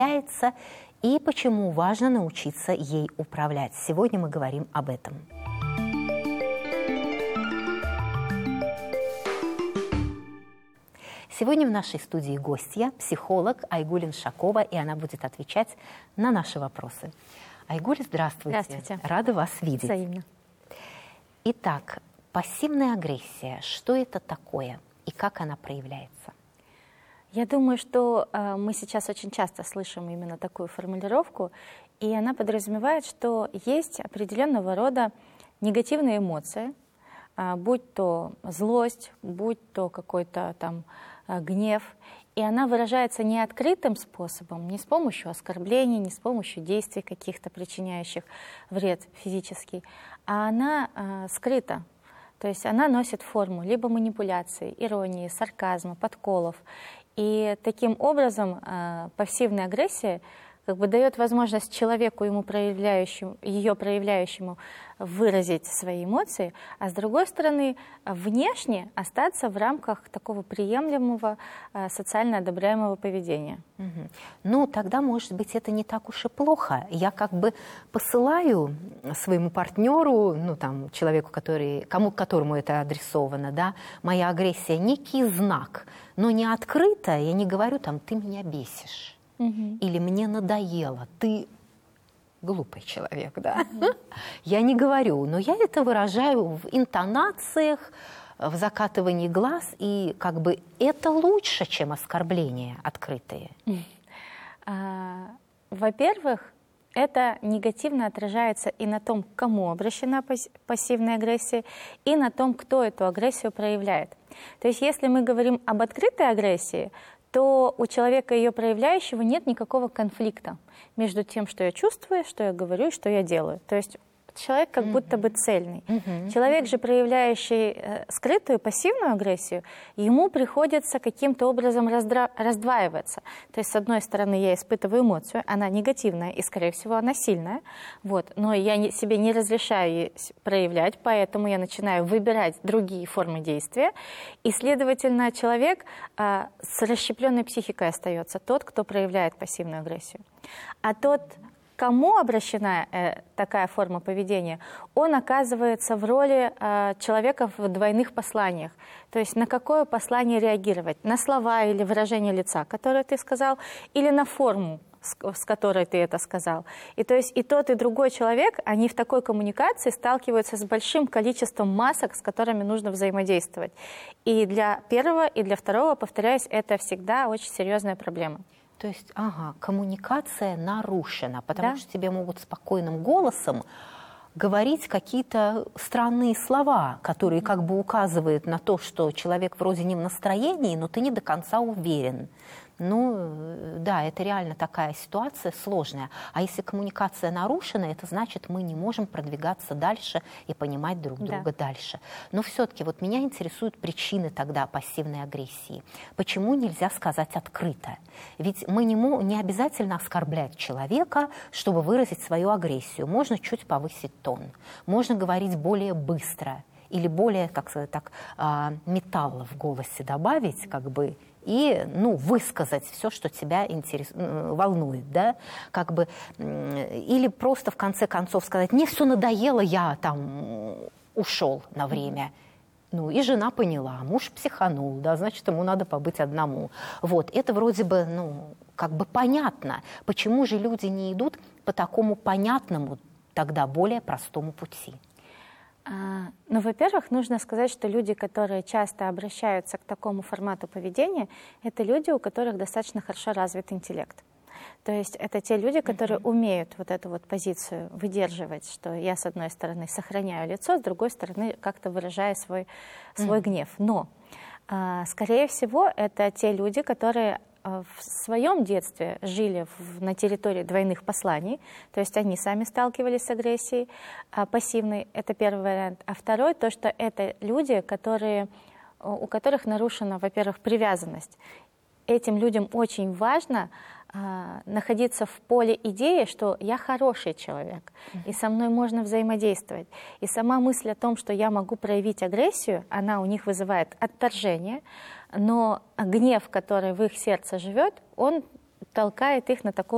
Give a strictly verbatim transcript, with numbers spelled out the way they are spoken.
проявляется и почему важно научиться ей управлять. Сегодня мы говорим об этом. Сегодня в нашей студии гостья, психолог Айгуль Шакова, и она будет отвечать на наши вопросы. Айгуль, здравствуйте. Здравствуйте. Рада вас видеть. Взаимно. Итак, пассивная агрессия. Что это такое и как она проявляется? Я думаю, что э, мы сейчас очень часто слышим именно такую формулировку, и она подразумевает, что есть определенного рода негативные эмоции, э, будь то злость, будь то какой-то там э, гнев, и она выражается не открытым способом, не с помощью оскорблений, не с помощью действий каких-то, причиняющих вред физический, а она э, скрыта. То есть она носит форму либо манипуляции, иронии, сарказма, подколов. И таким образом э, пассивная агрессия как бы дает возможность человеку, ему проявляющему, ее проявляющему, выразить свои эмоции, а с другой стороны, внешне остаться в рамках такого приемлемого, э, социально одобряемого поведения. Угу. Ну, тогда, может быть, это не так уж и плохо. Я как бы посылаю своему партнеру, ну, там, человеку, который, кому, которому это адресовано, да, моя агрессия, некий знак, но не открыто, я не говорю, там, ты меня бесишь, угу. или мне надоело, ты глупый человек, да. Угу. Я не говорю, но я это выражаю в интонациях, в закатывании глаз, и как бы это лучше, чем оскорбления открытые. А, во-первых, это негативно отражается и на том, к кому обращена пассивная агрессия, и на том, кто эту агрессию проявляет. То есть если мы говорим об открытой агрессии, то у человека, ее проявляющего, нет никакого конфликта между тем, что я чувствую, что я говорю и что я делаю. То есть человек как mm-hmm. будто бы цельный. Mm-hmm. Человек же, проявляющий э, скрытую пассивную агрессию, ему приходится каким-то образом раздра... раздваиваться. То есть, с одной стороны, я испытываю эмоцию, она негативная и, скорее всего, она сильная, вот, но я не, себе не разрешаю ее проявлять, поэтому я начинаю выбирать другие формы действия, и, следовательно, человек э, с расщепленной психикой остается, тот, кто проявляет пассивную агрессию. А тот, кому обращена э, такая форма поведения, он оказывается в роли э, человека в двойных посланиях. То есть на какое послание реагировать? На слова или выражение лица, которое ты сказал, или на форму, с, с которой ты это сказал. И то есть и тот, и другой человек, они в такой коммуникации сталкиваются с большим количеством масок, с которыми нужно взаимодействовать. И для первого, и для второго, повторяюсь, это всегда очень серьезная проблема. То есть, ага, коммуникация нарушена, потому да? что тебе могут спокойным голосом говорить какие-то странные слова, которые как бы указывают на то, что человек вроде не в настроении, но ты не до конца уверен. Ну, да, это реально такая ситуация сложная. А если коммуникация нарушена, это значит, мы не можем продвигаться дальше и понимать друг друга да. дальше. Но все-таки вот меня интересуют причины тогда пассивной агрессии. Почему нельзя сказать открыто? Ведь мы не, не обязательно оскорблять человека, чтобы выразить свою агрессию. Можно чуть повысить тон, можно говорить более быстро или более, как сказать так, металла в голосе добавить, как бы, и, ну, высказать все, что тебя интерес... волнует, да, как бы, или просто в конце концов сказать, мне все надоело, я там ушел на время. Ну, и жена поняла, муж психанул, да, значит, ему надо побыть одному. Вот, это вроде бы, ну, как бы понятно, почему же люди не идут по такому понятному, тогда более простому пути. Ну, во-первых, нужно сказать, что люди, которые часто обращаются к такому формату поведения, это люди, у которых достаточно хорошо развит интеллект. То есть это те люди, которые mm-hmm. умеют вот эту вот позицию выдерживать, что я, с одной стороны, сохраняю лицо, с другой стороны, как-то выражаю свой, свой mm-hmm. гнев. Но, скорее всего, это те люди, которые в своем детстве жили в, на территории двойных посланий, то есть они сами сталкивались с агрессией а, пассивной, это первый вариант. А второй, то, что это люди, которые, у которых нарушена, во-первых, привязанность. Этим людям очень важно а, находиться в поле идеи, что я хороший человек, и со мной можно взаимодействовать. И сама мысль о том, что я могу проявить агрессию, она у них вызывает отторжение, но гнев, который в их сердце живет, он толкает их на такую